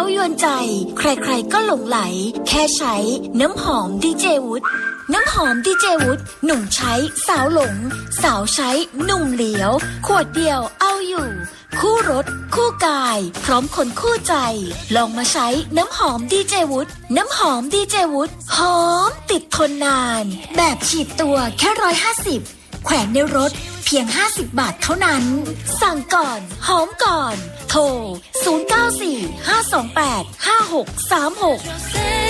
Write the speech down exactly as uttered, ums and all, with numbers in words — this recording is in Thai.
ายวนใจใครๆก็หลงไหลแค่ใช้น้ำหอมดีเจวุฒน้ำหอมดีเจวุฒหนุ่มใช้สาวหลงสาวใช้หนุ่มเหลียวขวดเดียวเอาอยู่คู่รสคู่กายพร้อมคนคู่ใจลองมาใช้น้ำหอมดีเจวุฒน้ำหอมดีเจวุฒหอมติดทนนานแบบฉีดตัวแค่ร้อยห้าสิบแขวนในรถเพียงห้าสิบบาทเท่านั้นสั่งก่อนหอมก่อนโทรศูนย์ เก้า สี่ ห้า สอง แปด ห้า หก สาม หก